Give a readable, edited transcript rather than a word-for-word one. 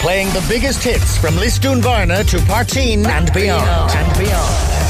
Playing the biggest hits from Lisdoonvarna to Parteen and beyond.